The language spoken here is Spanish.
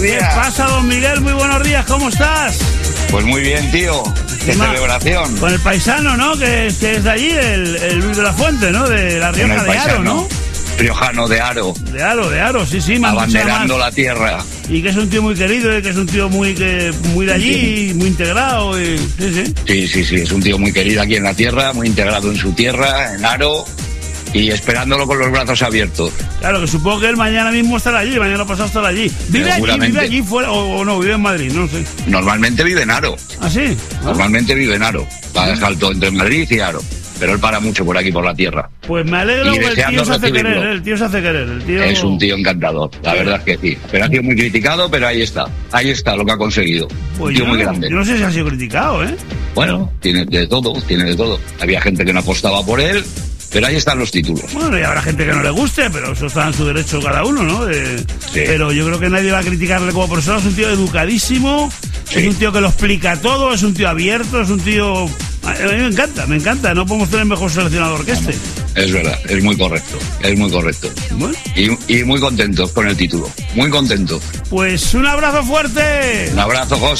¿Qué pasa, don Miguel? Muy buenos días, ¿cómo estás? Pues muy bien, tío. Qué celebración. Con el paisano, ¿no? Que es de allí, el Luis de la Fuente, ¿no? De La Rioja, de Haro, ¿no? Riojano de Haro. De Haro, sí. Abanderando la tierra. Y que es un tío muy querido, y que es un tío muy de allí, muy integrado. Sí, es un tío muy querido aquí en la tierra, muy integrado en su tierra, en Haro, y esperándolo con los brazos abiertos. Claro, que supongo que él mañana mismo estará allí, mañana pasado estará allí. ¿Vive allí fuera o no? ¿Vive en Madrid? No sé. Normalmente vive en Haro. ¿Ah, sí? Normalmente vive en Haro. Va de salto entre Madrid y Haro. Pero él para mucho por aquí, por la tierra. Pues me alegro que el tío se hace querer, el tío se hace querer. Es un tío encantador, la verdad es que sí. Pero ha sido muy criticado, pero ahí está lo que ha conseguido. Pues un tío muy grande. Yo no sé si ha sido criticado, ¿eh? Bueno, tiene de todo. Había gente que no apostaba por él, pero ahí están los títulos. Bueno, y habrá gente que no le guste, pero eso está en su derecho cada uno, ¿no? Sí. Pero yo creo que nadie va a criticarle como persona. Es un tío educadísimo, es un tío que lo explica todo, es un tío abierto, es un tío... A mí me encanta, no podemos tener mejor seleccionador que este. Es verdad, es muy correcto. Bueno. Y muy contentos con el título, muy contentos. Pues un abrazo fuerte. Un abrazo, José.